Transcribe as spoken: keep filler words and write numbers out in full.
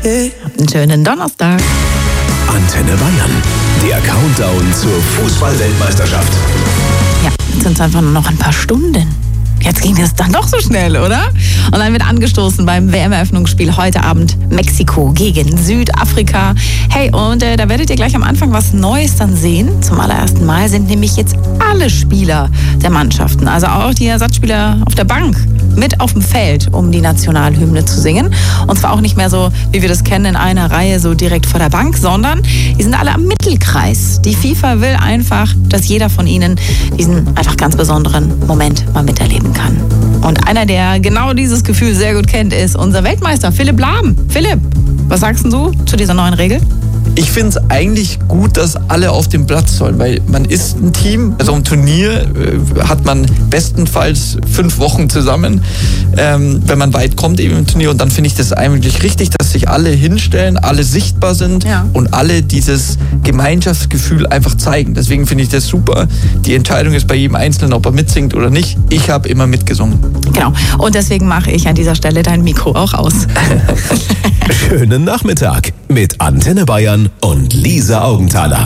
Einen schönen Donnerstag. Antenne Bayern. Der Countdown zur Fußball-Weltmeisterschaft. Ja, jetzt sind es einfach nur noch ein paar Stunden. Jetzt ging das dann doch so schnell, oder? Und dann wird angestoßen beim W M-Eröffnungsspiel heute Abend Mexiko gegen Südafrika. Hey, und äh, da werdet ihr gleich am Anfang was Neues dann sehen. Zum allerersten Mal sind nämlich jetzt alle Spieler der Mannschaften, also auch die Ersatzspieler auf der Bank, mit auf dem Feld, um die Nationalhymne zu singen. Und zwar auch nicht mehr so, wie wir das kennen, in einer Reihe so direkt vor der Bank, sondern die sind alle am Mittelkreis. Die FIFA will einfach, dass jeder von ihnen diesen einfach ganz besonderen Moment mal miterleben kann. Und einer, der genau dieses Gefühl sehr gut kennt, ist unser Weltmeister Philipp Lahm. Philipp, was sagst du zu dieser neuen Regel? Ich finde es eigentlich gut, dass alle auf dem Platz sollen, weil man ist ein Team. Also im Turnier äh, hat man bestenfalls fünf Wochen zusammen, ähm, wenn man weit kommt eben im Turnier. Und dann finde ich das eigentlich richtig, dass sich alle hinstellen, alle sichtbar sind, ja, und alle dieses Gemeinschaftsgefühl einfach zeigen. Deswegen finde ich das super. Die Entscheidung ist bei jedem Einzelnen, ob er mitsingt oder nicht. Ich habe immer mitgesungen. Genau. Und deswegen mache ich an dieser Stelle dein Mikro auch aus. Schönen Nachmittag mit Antenne Bayern und Lisa Augenthaler.